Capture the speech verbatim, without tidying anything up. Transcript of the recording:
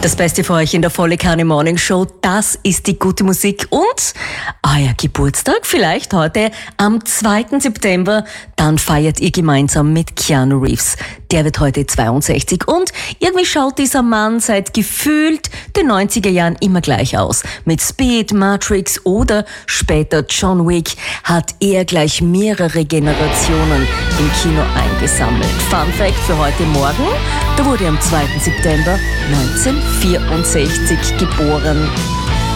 Das Beste für euch in der Volle Kanne Morning Show, das ist die gute Musik und euer Geburtstag vielleicht heute am zweiten September. Dann feiert ihr gemeinsam mit Keanu Reeves. Der wird heute zweiundsechzig und irgendwie schaut dieser Mann seit gefühlt den neunziger Jahren immer gleich aus. Mit Speed, Matrix oder später John Wick hat er gleich mehrere Generationen im Kino eingesammelt. Fun Fact für heute Morgen, da wurde er am zweiten September neunzehnhundertvierundsechzig geboren.